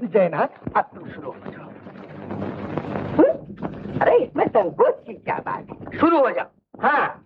जयनाथ अब तुम शुरू हो जाओ। अरे इसमें संकोच की क्या बात है, शुरू हो जाओ। हाँ